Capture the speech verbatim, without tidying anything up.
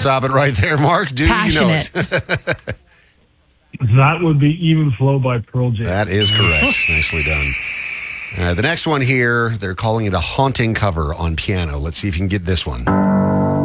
stop it right there, Mark. Do Passionate. you know it? That would be Even Flow by Pearl Jam. That is correct. Nicely done. Uh, the next one here, they're calling it a haunting cover on piano. Let's see if you can get this one.